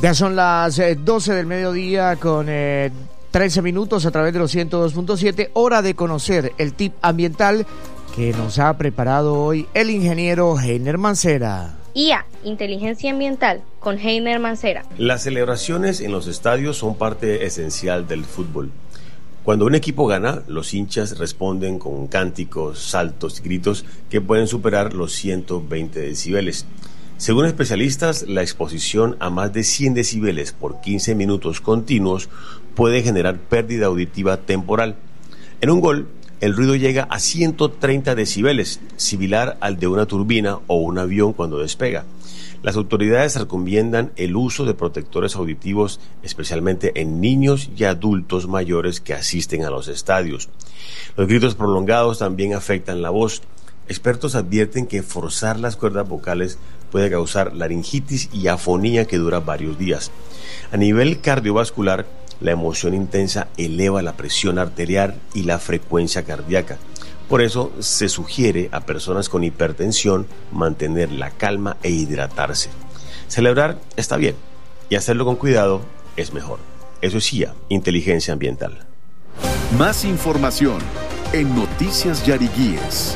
Ya son las 12 del mediodía con 13 minutos a través de los 102.7. Hora de conocer el tip ambiental que nos ha preparado hoy el ingeniero Heiner Mancera. IA, Inteligencia Ambiental, con Heiner Mancera. Las celebraciones en los estadios son parte esencial del fútbol. Cuando un equipo gana, los hinchas responden con cánticos, saltos y gritos que pueden superar los 120 decibeles. Según especialistas, la exposición a más de 100 decibeles por 15 minutos continuos puede generar pérdida auditiva temporal. En un gol, el ruido llega a 130 decibeles, similar al de una turbina o un avión cuando despega. Las autoridades recomiendan el uso de protectores auditivos, especialmente en niños y adultos mayores que asisten a los estadios. Los gritos prolongados también afectan la voz. Expertos advierten que forzar las cuerdas vocales puede causar laringitis y afonía que dura varios días. A nivel cardiovascular, la emoción intensa eleva la presión arterial y la frecuencia cardíaca. Por eso se sugiere a personas con hipertensión mantener la calma e hidratarse. Celebrar está bien y hacerlo con cuidado es mejor. Eso es IA, Inteligencia Ambiental. Más información en Noticias Yariguíes.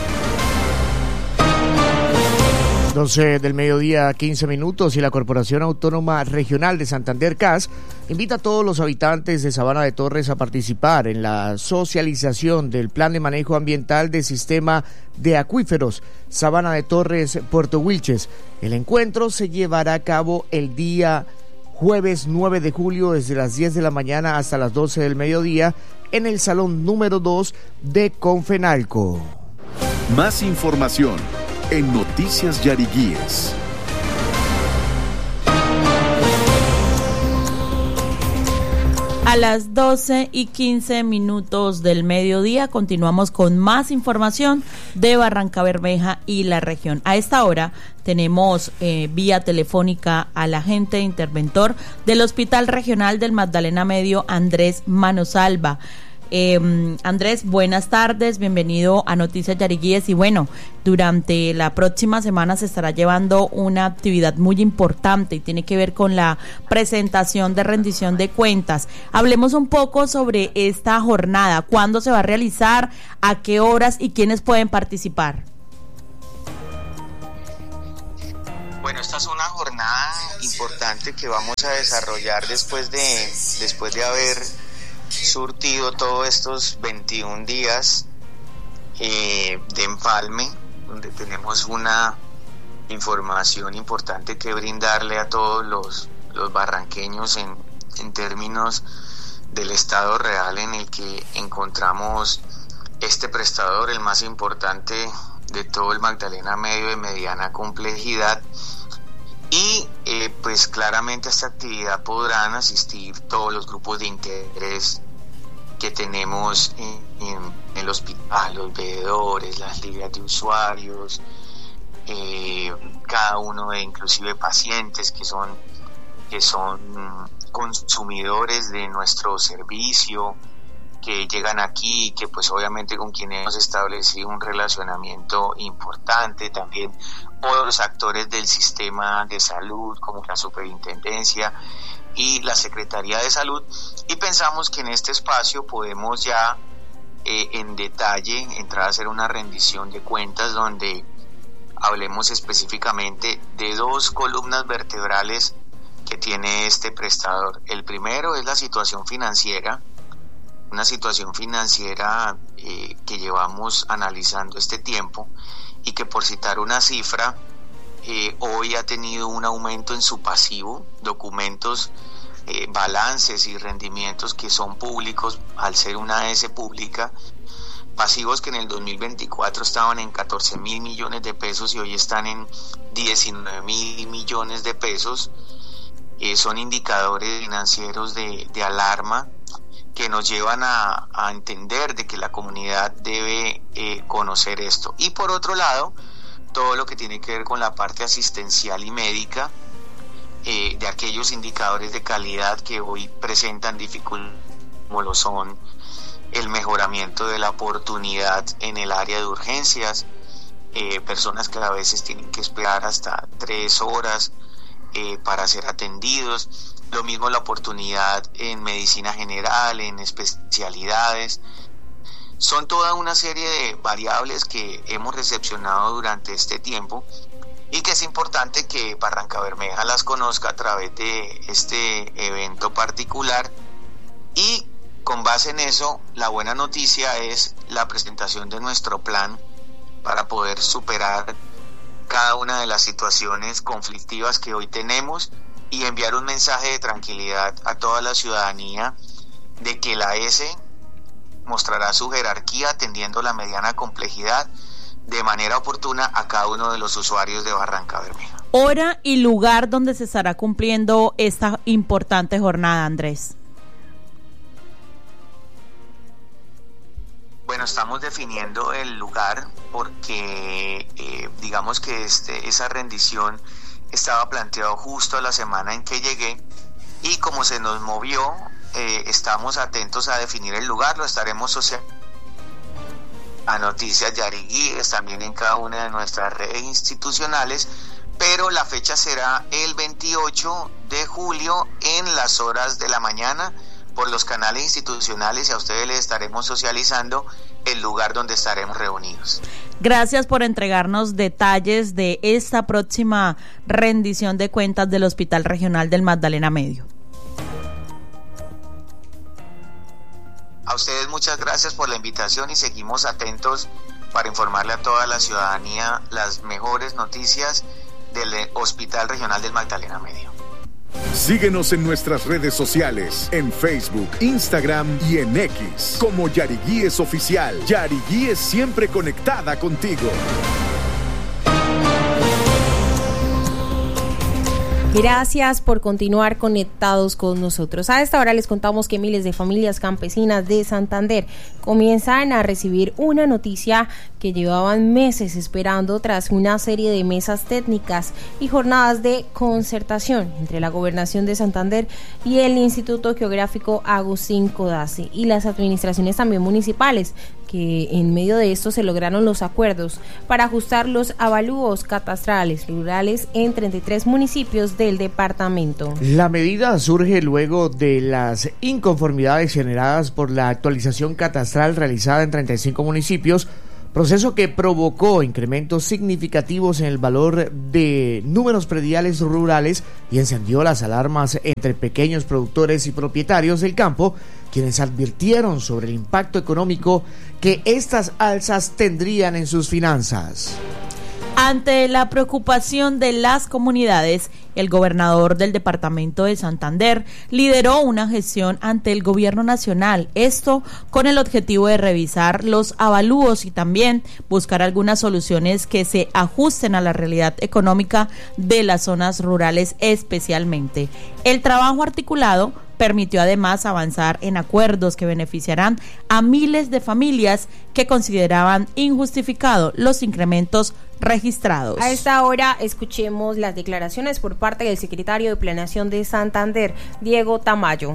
12 del mediodía, 15 minutos, y la Corporación Autónoma Regional de Santander, CAS, invita a todos los habitantes de Sabana de Torres a participar en la socialización del Plan de Manejo Ambiental del Sistema de Acuíferos Sabana de Torres, Puerto Wilches. El encuentro se llevará a cabo el día jueves 9 de julio desde las 10 de la mañana hasta las 12 del mediodía en el salón número 2 de Confenalco. Más información en Noticias Yariguíes. A las 12:15 del mediodía continuamos con más información de Barrancabermeja y la región. A esta hora tenemos vía telefónica al agente interventor del Hospital Regional del Magdalena Medio, Andrés Manosalva. Andrés, buenas tardes, bienvenido a Noticias Yariguíes. Y bueno, durante la próxima semana se estará llevando una actividad muy importante y tiene que ver con la presentación de rendición de cuentas. Hablemos un poco sobre esta jornada, cuándo se va a realizar, a qué horas y quiénes pueden participar. Bueno, esta es una jornada importante que vamos a desarrollar después de haber surtido todos estos 21 días de empalme, donde tenemos una información importante que brindarle a todos los barranqueños en términos del estado real en el que encontramos este prestador, el más importante de todo el Magdalena Medio de mediana complejidad. Y pues claramente a esta actividad podrán asistir todos los grupos de interés que tenemos en el hospital, los veedores, las ligas de usuarios, cada uno de inclusive pacientes que son consumidores de nuestro servicio, que llegan aquí y que pues obviamente con quienes hemos establecido un relacionamiento importante, también otros actores del sistema de salud como la superintendencia y la Secretaría de Salud, y pensamos que en este espacio podemos ya en detalle entrar a hacer una rendición de cuentas donde hablemos específicamente de dos columnas vertebrales que tiene este prestador. El primero es la situación financiera, una situación financiera que llevamos analizando este tiempo y que, por citar una cifra, hoy ha tenido un aumento en su pasivo, documentos, balances y rendimientos que son públicos al ser una AS pública, pasivos que en el 2024 estaban en 14.000 millones de pesos y hoy están en 19.000 millones de pesos. Son indicadores financieros de alarma que nos llevan a entender de que la comunidad debe conocer esto. Y por otro lado, todo lo que tiene que ver con la parte asistencial y médica, de aquellos indicadores de calidad que hoy presentan dificultades, como lo son el mejoramiento de la oportunidad en el área de urgencias, personas que a veces tienen que esperar hasta 3 horas para ser atendidos. Lo mismo la oportunidad en medicina general, en especialidades. Son toda una serie de variables que hemos recepcionado durante este tiempo y que es importante que Barrancabermeja las conozca a través de este evento particular. Y con base en eso, la buena noticia es la presentación de nuestro plan para poder superar cada una de las situaciones conflictivas que hoy tenemos y enviar un mensaje de tranquilidad a toda la ciudadanía de que la S mostrará su jerarquía atendiendo la mediana complejidad de manera oportuna a cada uno de los usuarios de Barrancabermeja. Hora y lugar donde se estará cumpliendo esta importante jornada, Andrés. Bueno, estamos definiendo el lugar porque digamos que esa rendición estaba planteado justo la semana en que llegué y como se nos movió, estamos atentos a definir el lugar, lo estaremos socializando a Noticias Yariguíes, también en cada una de nuestras redes institucionales, pero la fecha será el 28 de julio en las horas de la mañana por los canales institucionales y a ustedes les estaremos socializando el lugar donde estaremos reunidos. Gracias por entregarnos detalles de esta próxima rendición de cuentas del Hospital Regional del Magdalena Medio. A ustedes muchas gracias por la invitación y seguimos atentos para informarle a toda la ciudadanía las mejores noticias del Hospital Regional del Magdalena Medio. Síguenos en nuestras redes sociales, en Facebook, Instagram y en X, como Yariguíes Oficial. Yariguíes siempre conectada contigo. Gracias por continuar conectados con nosotros. A esta hora les contamos que miles de familias campesinas de Santander comienzan a recibir una noticia que llevaban meses esperando tras una serie de mesas técnicas y jornadas de concertación entre la Gobernación de Santander y el Instituto Geográfico Agustín Codazzi y las administraciones también municipales, que en medio de esto se lograron los acuerdos para ajustar los avalúos catastrales rurales en 33 municipios del departamento. La medida surge luego de las inconformidades generadas por la actualización catastral realizada en 35 municipios, proceso que provocó incrementos significativos en el valor de números prediales rurales y encendió las alarmas entre pequeños productores y propietarios del campo, quienes advirtieron sobre el impacto económico que estas alzas tendrían en sus finanzas. Ante la preocupación de las comunidades, el gobernador del departamento de Santander lideró una gestión ante el gobierno nacional, esto con el objetivo de revisar los avalúos y también buscar algunas soluciones que se ajusten a la realidad económica de las zonas rurales especialmente. El trabajo articulado permitió además avanzar en acuerdos que beneficiarán a miles de familias que consideraban injustificado los incrementos registrados. A esta hora escuchemos las declaraciones por parte del secretario de Planeación de Santander, Diego Tamayo.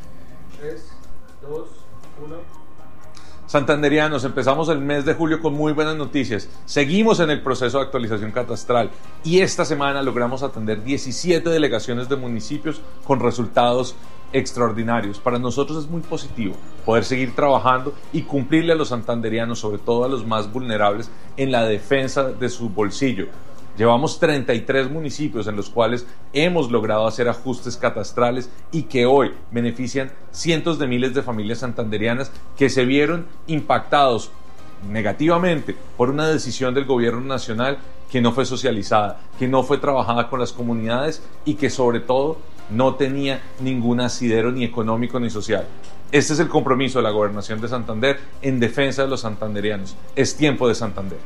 3, 2, 1. Santanderianos, empezamos el mes de julio con muy buenas noticias. Seguimos en el proceso de actualización catastral y esta semana logramos atender 17 delegaciones de municipios con resultados extraordinarios. Para nosotros es muy positivo poder seguir trabajando y cumplirle a los santanderianos, sobre todo a los más vulnerables, en la defensa de su bolsillo. Llevamos 33 municipios en los cuales hemos logrado hacer ajustes catastrales y que hoy benefician cientos de miles de familias santanderianas que se vieron impactados negativamente por una decisión del gobierno nacional que no fue socializada, que no fue trabajada con las comunidades y que sobre todo no tenía ningún asidero ni económico ni social. Este es el compromiso de la Gobernación de Santander en defensa de los santanderianos. Es tiempo de Santander.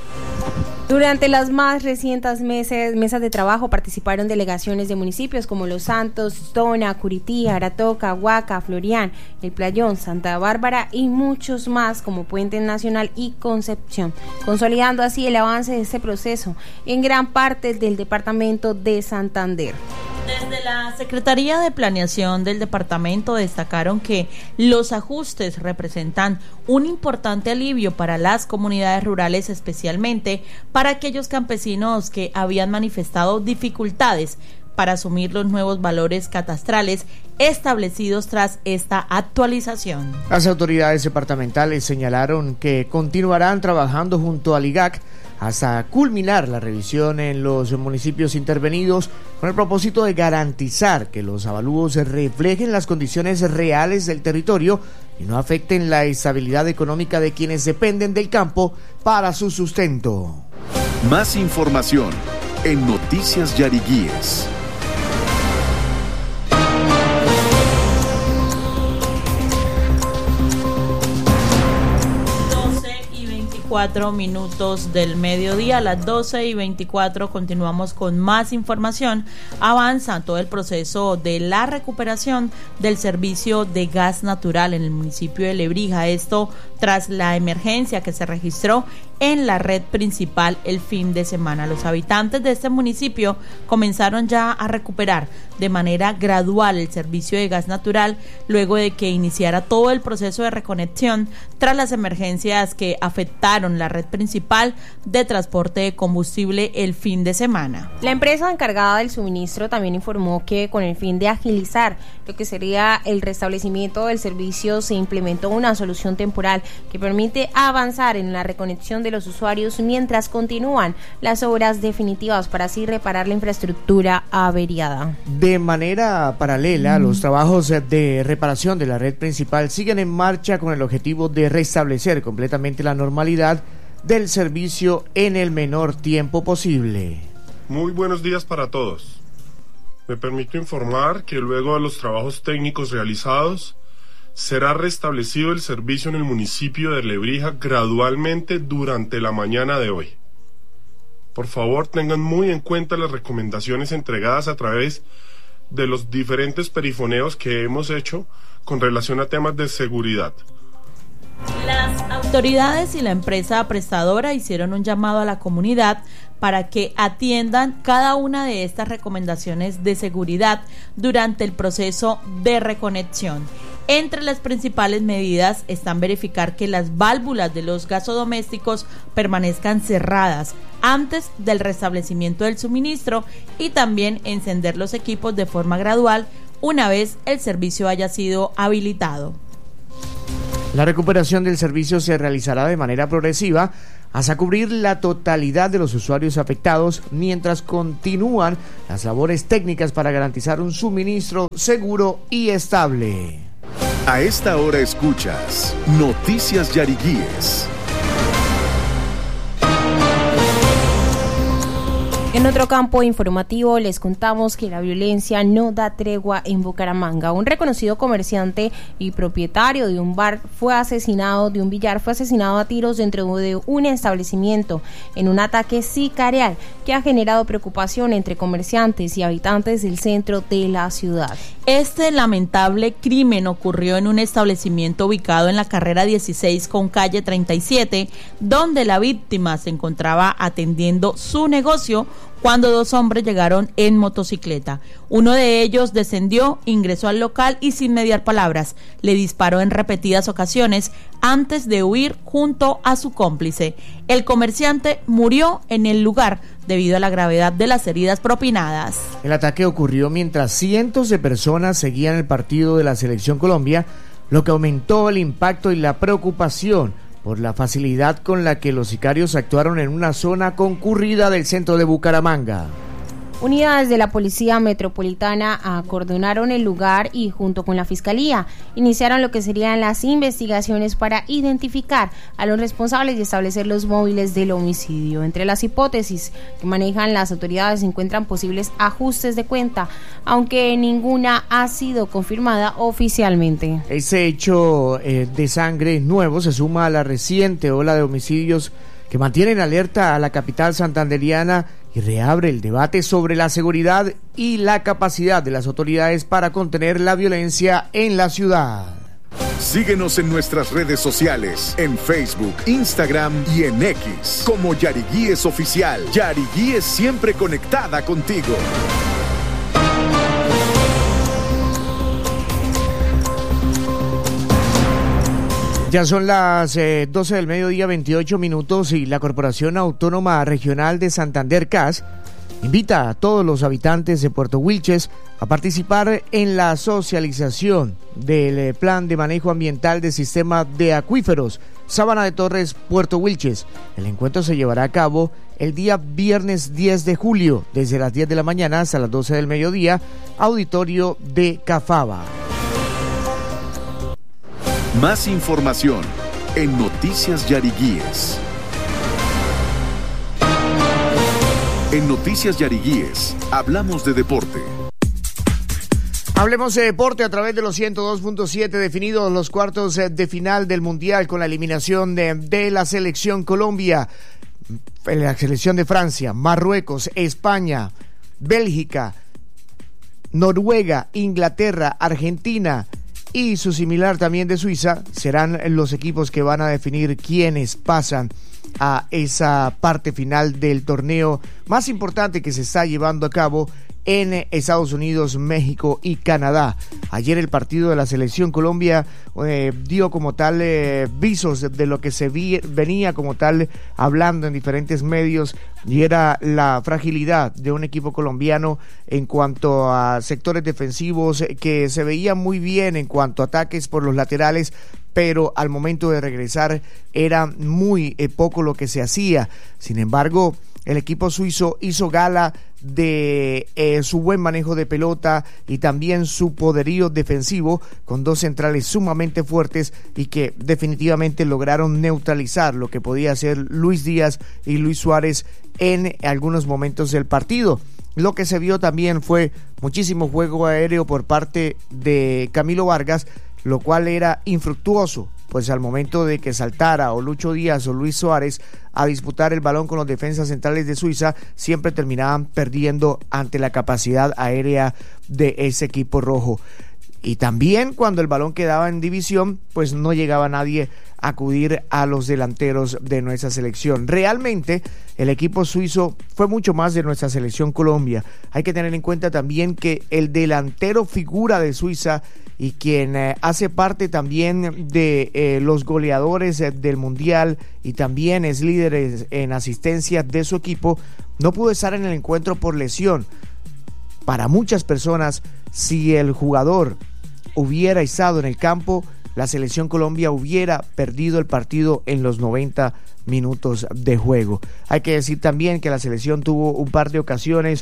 Durante las más recientes mesas de trabajo participaron delegaciones de municipios como Los Santos, Tona, Curití, Aratoca, Huaca, Florián, El Playón, Santa Bárbara y muchos más como Puente Nacional y Concepción, consolidando así el avance de este proceso en gran parte del departamento de Santander. Desde la Secretaría de Planeación del departamento destacaron que los ajustes representan un importante alivio para las comunidades rurales, especialmente para aquellos campesinos que habían manifestado dificultades para asumir los nuevos valores catastrales establecidos tras esta actualización. Las autoridades departamentales señalaron que continuarán trabajando junto al IGAC hasta culminar la revisión en los municipios intervenidos con el propósito de garantizar que los avalúos reflejen las condiciones reales del territorio y no afecten la estabilidad económica de quienes dependen del campo para su sustento. Más información en Noticias Yariguíes. 4 minutos del mediodía, a las 12:24 continuamos con más información. Avanza todo el proceso de la recuperación del servicio de gas natural en el municipio de Lebrija, esto tras la emergencia que se registró en la red principal el fin de semana. Los habitantes de este municipio comenzaron ya a recuperar de manera gradual el servicio de gas natural luego de que iniciara todo el proceso de reconexión tras las emergencias que afectaron la red principal de transporte de combustible el fin de semana. La empresa encargada del suministro también informó que con el fin de agilizar lo que sería el restablecimiento del servicio se implementó una solución temporal que permite avanzar en la reconexión de los usuarios mientras continúan las obras definitivas para así reparar la infraestructura averiada. De manera paralela, los trabajos de reparación de la red principal siguen en marcha con el objetivo de restablecer completamente la normalidad del servicio en el menor tiempo posible. Muy buenos días para todos. Me permito informar que luego de los trabajos técnicos realizados, será restablecido el servicio en el municipio de Lebrija gradualmente durante la mañana de hoy. Por favor, tengan muy en cuenta las recomendaciones entregadas a través de los diferentes perifoneos que hemos hecho con relación a temas de seguridad. Las autoridades y la empresa prestadora hicieron un llamado a la comunidad para que atiendan cada una de estas recomendaciones de seguridad durante el proceso de reconexión. Entre las principales medidas están verificar que las válvulas de los gasodomésticos permanezcan cerradas antes del restablecimiento del suministro y también encender los equipos de forma gradual una vez el servicio haya sido habilitado. La recuperación del servicio se realizará de manera progresiva hasta cubrir la totalidad de los usuarios afectados mientras continúan las labores técnicas para garantizar un suministro seguro y estable. A esta hora escuchas Noticias Yariguíes. En otro campo informativo les contamos que la violencia no da tregua en Bucaramanga. Un reconocido comerciante y propietario de un billar fue asesinado a tiros dentro de un establecimiento en un ataque sicarial que ha generado preocupación entre comerciantes y habitantes del centro de la ciudad. Este lamentable crimen ocurrió en un establecimiento ubicado en la carrera 16 con calle 37, donde la víctima se encontraba atendiendo su negocio cuando dos hombres llegaron en motocicleta. Uno de ellos descendió, ingresó al local y sin mediar palabras le disparó en repetidas ocasiones antes de huir junto a su cómplice. El comerciante murió en el lugar debido a la gravedad de las heridas propinadas. El ataque ocurrió mientras cientos de personas seguían el partido de la Selección Colombia, lo que aumentó el impacto y la preocupación por la facilidad con la que los sicarios actuaron en una zona concurrida del centro de Bucaramanga. Unidades de la Policía Metropolitana acordonaron el lugar y junto con la Fiscalía iniciaron lo que serían las investigaciones para identificar a los responsables y establecer los móviles del homicidio. Entre las hipótesis que manejan las autoridades se encuentran posibles ajustes de cuenta, aunque ninguna ha sido confirmada oficialmente. Este hecho de sangre nuevo se suma a la reciente ola de homicidios que mantienen alerta a la capital santanderiana y reabre el debate sobre la seguridad y la capacidad de las autoridades para contener la violencia en la ciudad. Síguenos en nuestras redes sociales, en Facebook, Instagram y en X, como Yariguíes Oficial. Yariguíes siempre conectada contigo. Ya son las 12 del mediodía, 28 minutos, y la Corporación Autónoma Regional de Santander, CAS, invita a todos los habitantes de Puerto Wilches a participar en la socialización del plan de manejo ambiental del sistema de acuíferos Sabana de Torres, Puerto Wilches. El encuentro se llevará a cabo el día viernes 10 de julio, desde las 10 de la mañana hasta las 12 del mediodía, auditorio de Cafaba. Más información en Noticias Yariguíes. En Noticias Yariguíes, hablamos de deporte. Hablemos de deporte a través de los 102.7, definidos los cuartos de final del Mundial con la eliminación de la selección Colombia, la selección de Francia, Marruecos, España, Bélgica, Noruega, Inglaterra, Argentina y su similar también de Suiza. Serán los equipos que van a definir quiénes pasan a esa parte final del torneo más importante que se está llevando a cabo en Estados Unidos, México y Canadá. Ayer el partido de la selección Colombia dio como tal visos de lo que se venía como tal hablando en diferentes medios, y era la fragilidad de un equipo colombiano en cuanto a sectores defensivos, que se veía muy bien en cuanto a ataques por los laterales, pero al momento de regresar era muy poco lo que se hacía. Sin embargo, el equipo suizo hizo gala de su buen manejo de pelota y también su poderío defensivo, con dos centrales sumamente fuertes y que definitivamente lograron neutralizar lo que podía hacer Luis Díaz y Luis Suárez en algunos momentos del partido. Lo que se vio también fue muchísimo juego aéreo por parte de Camilo Vargas, lo cual era infructuoso, pues al momento de que saltara o Lucho Díaz o Luis Suárez a disputar el balón con los defensas centrales de Suiza, siempre terminaban perdiendo ante la capacidad aérea de ese equipo rojo. Y también cuando el balón quedaba en división, pues no llegaba nadie a acudir a los delanteros de nuestra selección. Realmente el equipo suizo fue mucho más de nuestra selección Colombia. Hay que tener en cuenta también que el delantero figura de Suiza y quien hace parte también de los goleadores del Mundial y también es líder en asistencia de su equipo, no pudo estar en el encuentro por lesión. Para muchas personas, si el jugador hubiera estado en el campo, la selección Colombia hubiera perdido el partido en los 90 minutos de juego. Hay que decir también que la selección tuvo un par de ocasiones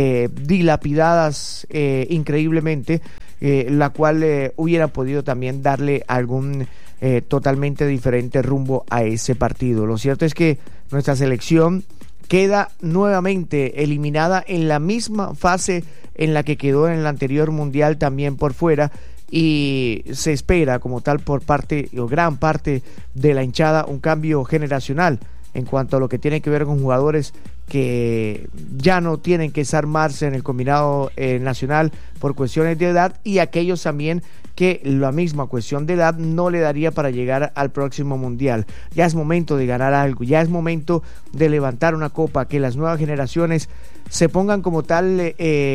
dilapidadas increíblemente, la cual hubiera podido también darle algún totalmente diferente rumbo a ese partido. Lo cierto es que nuestra selección queda nuevamente eliminada en la misma fase en la que quedó en el anterior mundial, también por fuera, y se espera como tal por parte o gran parte de la hinchada un cambio generacional en cuanto a lo que tiene que ver con jugadores que ya no tienen que desarmarse en el combinado nacional por cuestiones de edad, y aquellos también que la misma cuestión de edad no le daría para llegar al próximo mundial. Ya es momento de ganar algo, ya es momento de levantar una copa, que las nuevas generaciones se pongan como tal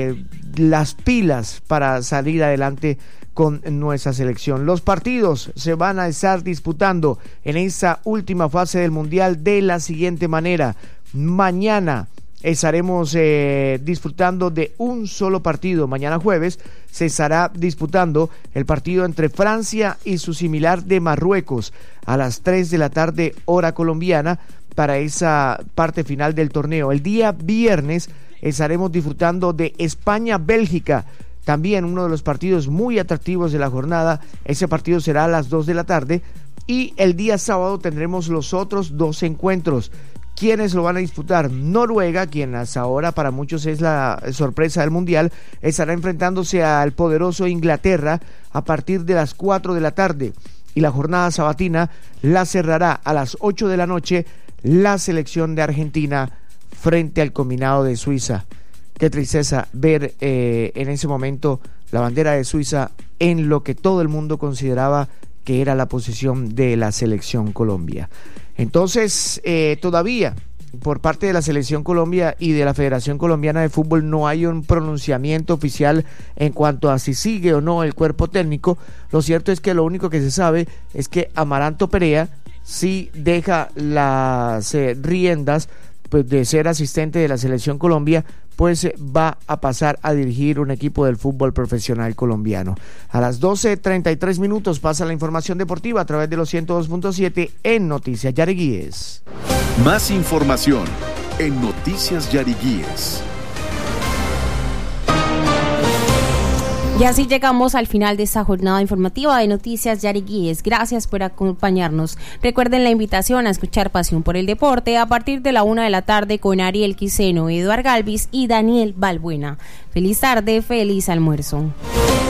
las pilas para salir adelante con nuestra selección. Los partidos se van a estar disputando en esa última fase del mundial de la siguiente manera. Mañana estaremos disfrutando de un solo partido. Mañana jueves se estará disputando el partido entre Francia y su similar de Marruecos a las 3 de la tarde hora colombiana para esa parte final del torneo. El día viernes estaremos disfrutando de España-Bélgica, también uno de los partidos muy atractivos de la jornada. Ese partido será a las 2 de la tarde, y el día sábado tendremos los otros dos encuentros. ¿Quiénes lo van a disputar? Noruega, quien hasta ahora para muchos es la sorpresa del mundial, estará enfrentándose al poderoso Inglaterra a partir de las 4 de la tarde, y la jornada sabatina la cerrará a las 8 de la noche la selección de Argentina frente al combinado de Suiza. Qué tristeza ver en ese momento la bandera de Suiza en lo que todo el mundo consideraba que era la posición de la selección Colombia. Entonces, todavía por parte de la selección Colombia y de la Federación Colombiana de Fútbol no hay un pronunciamiento oficial en cuanto a si sigue o no el cuerpo técnico. Lo cierto es que lo único que se sabe es que Amaranto Perea sí deja las riendas pues de ser asistente de la selección Colombia, pues va a pasar a dirigir un equipo del fútbol profesional colombiano. A las 12:33 minutos pasa la información deportiva a través de los 102.7 en Noticias Yariguíes. Más información en Noticias Yariguíes. Y así llegamos al final de esta jornada informativa de Noticias Yariguíes. Gracias por acompañarnos. Recuerden la invitación a escuchar Pasión por el Deporte a partir de la 1 p.m. con Ariel Quiseno, Eduard Galvis y Daniel Balbuena. Feliz tarde, feliz almuerzo.